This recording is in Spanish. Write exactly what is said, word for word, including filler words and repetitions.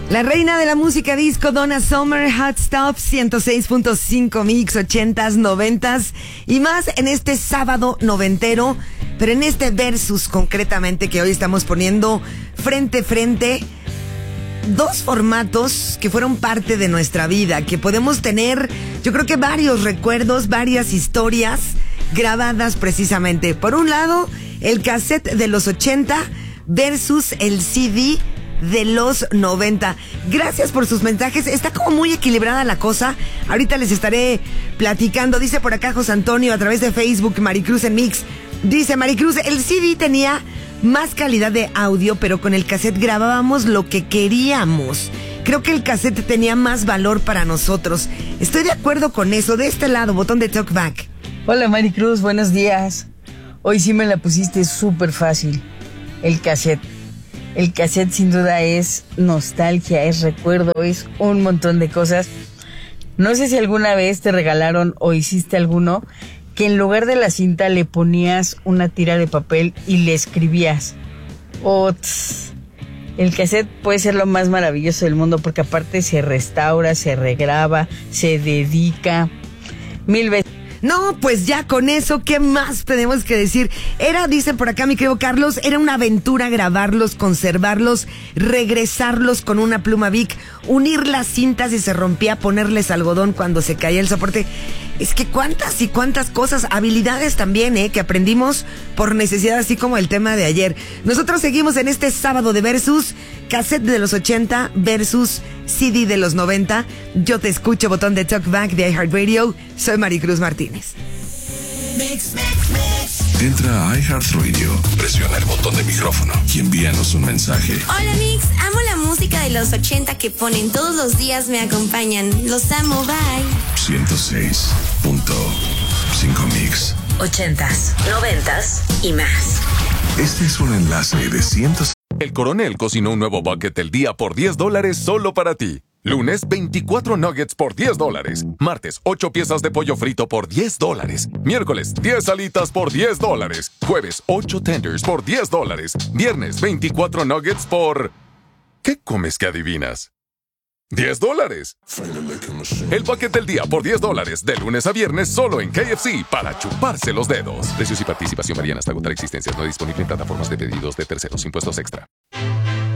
La reina de la música disco, Donna Summer, Hot Stuff, ciento seis punto cinco Mix, ochentas, noventas y más en este sábado noventero, pero en este versus concretamente que hoy estamos poniendo frente a frente, dos formatos que fueron parte de nuestra vida, que podemos tener, yo creo que varios recuerdos, varias historias grabadas precisamente. Por un lado, el cassette de los ochenta versus el C D de los noventa. Gracias por sus mensajes. Está como muy equilibrada la cosa. Ahorita les estaré platicando. Dice por acá José Antonio a través de Facebook, Maricruz en Mix. Dice Maricruz, el C D tenía más calidad de audio, pero con el cassette grabábamos lo que queríamos. Creo que el cassette tenía más valor para nosotros. Estoy de acuerdo con eso. De este lado, botón de talkback. Hola Maricruz, buenos días. Hoy sí me la pusiste súper fácil. El cassette. El cassette sin duda es nostalgia, es recuerdo, es un montón de cosas. No sé si alguna vez te regalaron o hiciste alguno que en lugar de la cinta le ponías una tira de papel y le escribías. Oh, tss. El cassette puede ser lo más maravilloso del mundo porque aparte se restaura, se regraba, se dedica mil veces. No, pues ya con eso, ¿qué más tenemos que decir? Era, dicen por acá mi querido Carlos, era una aventura grabarlos, conservarlos, regresarlos con una pluma Bic, unir las cintas y se rompía, ponerles algodón cuando se caía el soporte. Es que cuántas y cuántas cosas, habilidades también, ¿eh? Que aprendimos por necesidad, así como el tema de ayer. Nosotros seguimos en este sábado de versus, cassette de los ochenta versus C D de los noventa. Yo te escucho, botón de talkback de iHeartRadio. Soy Maricruz Martínez. Mix, mix, mix. Entra a iHeartRadio, presiona el botón de micrófono y envíanos un mensaje. Hola Mix, amo la música de los ochenta que ponen todos los días, me acompañan. Los amo, bye. ciento seis punto cinco Mix. Ochentas, noventas y más. Este es un enlace de cientos. El Coronel cocinó un nuevo bucket del día por diez dólares solo para ti. Lunes, veinticuatro nuggets por diez dólares. Martes, ocho piezas de pollo frito por diez dólares. Miércoles, diez alitas por diez dólares. Jueves, ocho tenders por diez dólares. Viernes, veinticuatro nuggets por... ¿Qué comes que adivinas? diez dólares. El bucket del día por diez dólares. De lunes a viernes solo en K F C para chuparse los dedos. Precios y participación varían hasta agotar existencias. No disponible en plataformas de pedidos de terceros. Impuestos extra.